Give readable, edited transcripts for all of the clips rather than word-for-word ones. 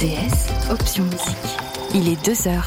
RTS, option musique. Il est 2h.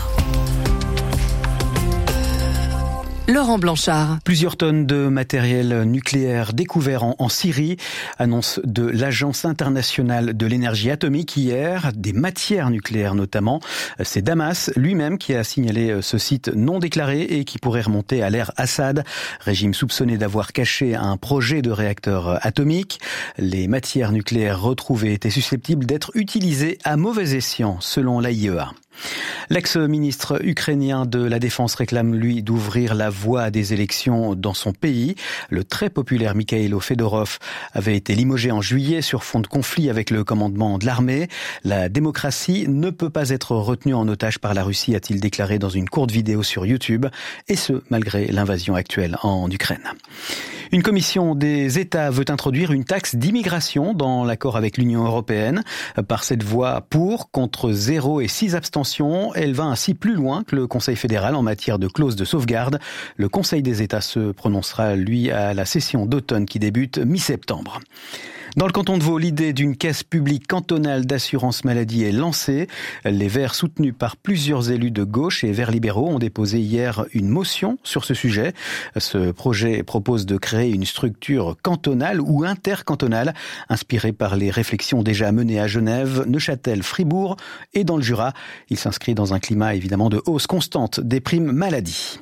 Laurent Blanchard. Plusieurs tonnes de matériel nucléaire découvert en Syrie, annonce de l'Agence internationale de l'énergie atomique hier, des matières nucléaires notamment. C'est Damas lui-même qui a signalé ce site non déclaré et qui pourrait remonter à l'ère Assad, régime soupçonné d'avoir caché un projet de réacteur atomique. Les matières nucléaires retrouvées étaient susceptibles d'être utilisées à mauvais escient, selon l'AIEA. L'ex-ministre ukrainien de la Défense réclame, lui, d'ouvrir la voie à des élections dans son pays. Le très populaire Mikhailo Fedorov avait été limogé en juillet sur fond de conflit avec le commandement de l'armée. La démocratie ne peut pas être retenue en otage par la Russie, a-t-il déclaré dans une courte vidéo sur YouTube, et ce, malgré l'invasion actuelle en Ukraine. Une commission des États veut introduire une taxe d'immigration dans l'accord avec l'Union européenne. Par cette voie pour, contre 0 et 6 abstentions, elle va ainsi plus loin que le Conseil fédéral en matière de clause de sauvegarde. Le Conseil des États se prononcera, lui, à la session d'automne qui débute mi-septembre. Dans le canton de Vaud, l'idée d'une caisse publique cantonale d'assurance maladie est lancée. Les Verts, soutenus par plusieurs élus de gauche et Verts libéraux, ont déposé hier une motion sur ce sujet. Ce projet propose de créer une structure cantonale ou intercantonale, inspirée par les réflexions déjà menées à Genève, Neuchâtel, Fribourg et dans le Jura. Il s'inscrit dans un climat évidemment de hausse constante des primes maladie.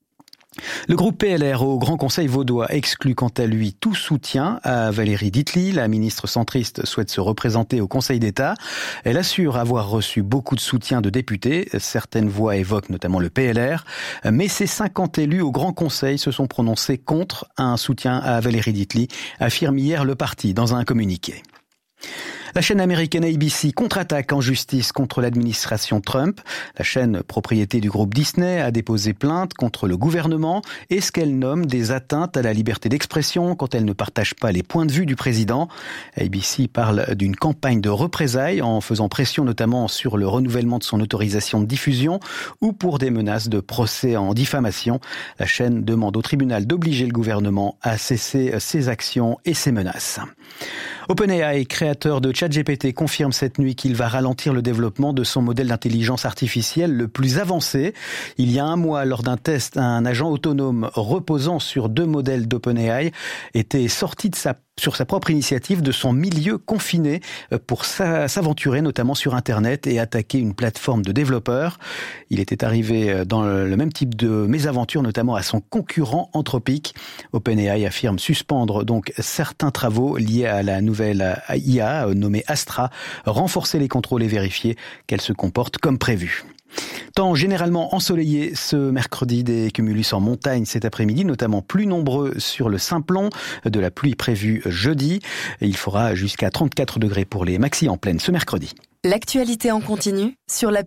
Le groupe PLR au Grand Conseil vaudois exclut quant à lui tout soutien à Valérie Dietly. La ministre centriste souhaite se représenter au Conseil d'État. Elle assure avoir reçu beaucoup de soutien de députés. Certaines voix évoquent notamment le PLR. Mais ces 50 élus au Grand Conseil se sont prononcés contre un soutien à Valérie Dietly, affirme hier le parti dans un communiqué. La chaîne américaine ABC contre-attaque en justice contre l'administration Trump. La chaîne, propriété du groupe Disney, a déposé plainte contre le gouvernement et ce qu'elle nomme des atteintes à la liberté d'expression quand elle ne partage pas les points de vue du président. ABC parle d'une campagne de représailles en faisant pression notamment sur le renouvellement de son autorisation de diffusion ou pour des menaces de procès en diffamation. La chaîne demande au tribunal d'obliger le gouvernement à cesser ses actions et ses menaces. OpenAI, créateur de ChatGPT, confirme cette nuit qu'il va ralentir le développement de son modèle d'intelligence artificielle le plus avancé. Il y a un mois, lors d'un test, un agent autonome reposant sur 2 modèles d'OpenAI était sorti sur sa propre initiative de son milieu confiné pour s'aventurer notamment sur Internet et attaquer une plateforme de développeurs. Il était arrivé dans le même type de mésaventure, notamment à son concurrent Anthropic. OpenAI affirme suspendre donc certains travaux liés à la nouvelle IA nommée Astra, renforcer les contrôles et vérifier qu'elle se comporte comme prévu. Temps généralement ensoleillé ce mercredi, des cumulus en montagne cet après-midi, notamment plus nombreux sur le Simplon, de la pluie prévue jeudi. Il fera jusqu'à 34 degrés pour les maxis en plaine ce mercredi. L'actualité en continu sur la